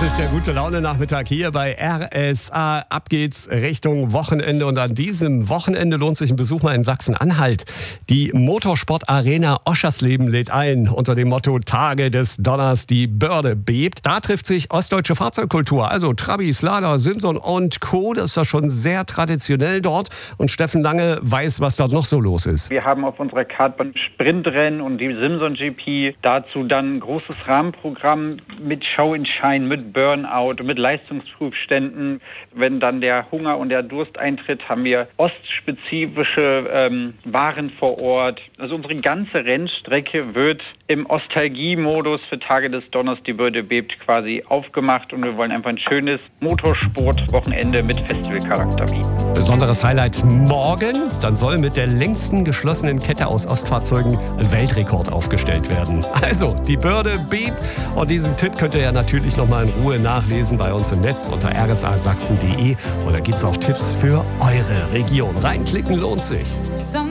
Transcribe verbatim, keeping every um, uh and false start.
Das ist der gute Laune-Nachmittag hier bei R S A. Ab geht's Richtung Wochenende und an diesem Wochenende lohnt sich ein Besuch mal in Sachsen-Anhalt. Die Motorsport-Arena Oschersleben lädt ein unter dem Motto Tage des Donners, die Börde bebt. Da trifft sich ostdeutsche Fahrzeugkultur, also Trabis, Lada, Simson und Co. Das ist ja schon sehr traditionell dort und Steffen Lange weiß, was dort noch so los ist. Wir haben auf unserer Kartbahn Sprintrennen und die Simson G P, dazu dann ein großes Rahmenprogramm mit Show and Shine, mit Burnout, mit Leistungsprüfständen. Wenn dann der Hunger und der Durst eintritt, haben wir ostspezifische ähm, Waren vor Ort. Also unsere ganze Rennstrecke wird im Ostalgie-Modus für Tage des Donners, die Börde bebt, quasi aufgemacht und wir wollen einfach ein schönes Motorsport-Wochenende mit Festivalcharakter bieten. Besonderes Highlight morgen, dann soll mit der längsten geschlossenen Kette aus Ostfahrzeugen ein Weltrekord aufgestellt werden. Also, die Börde bebt und diesen Tipp könnt ihr ja natürlich noch mal in Ruhe nachlesen bei uns im Netz unter r s a sachsen punkt d e und da gibt es auch Tipps für eure Region. Reinklicken lohnt sich.